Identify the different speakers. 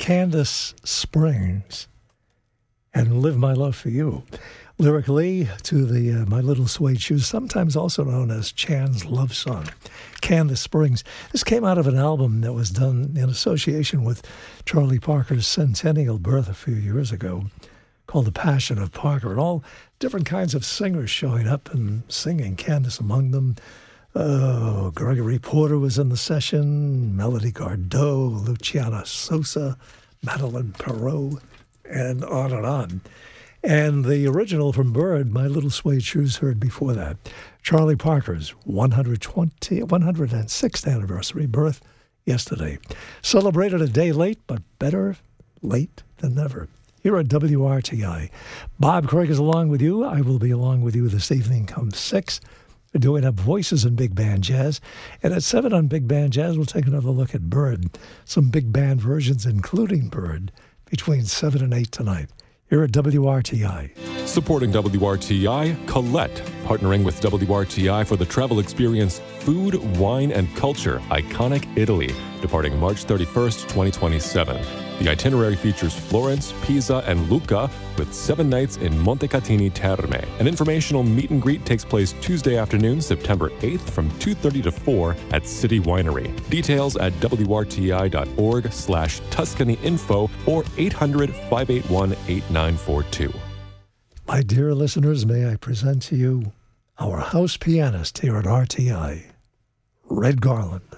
Speaker 1: Candace Springs and Live My Love for You. Lyrically to the My Little Suede Shoes, sometimes also known as Chan's love song, Candace Springs. This came out of an album that was done in association with Charlie Parker's centennial birth a few years ago, called The Passion of Parker, and all different kinds of singers showing up and singing, Candace among them. Oh, Gregory Porter was in the session, Melody Gardot, Luciana Sosa, Madeline Perot, and on and on. And the original from Bird, My Little Suede Shoes, heard before that. Charlie Parker's 106th anniversary birth yesterday. Celebrated a day late, but better late than never. Here at WRTI. Bob Craig is along with you. I will be along with you this evening come 6. We're doing up Voices in Big Band Jazz. And at 7 on Big Band Jazz, we'll take another look at Bird. Some big band versions, including Bird, between 7 and 8 tonight. Here at WRTI.
Speaker 2: Supporting WRTI, Colette, partnering with WRTI for the travel experience Food, Wine, and Culture, Iconic Italy, departing March 31st, 2027. The itinerary features Florence, Pisa, and Lucca, with 7 nights in Montecatini Terme. An informational meet and greet takes place Tuesday afternoon, September 8th from 2:30 to 4 at City Winery. Details at wrti.org/Tuscany-info or 800-581-8942.
Speaker 1: My dear listeners, may I present to you our house pianist here at RTI, Red Garland.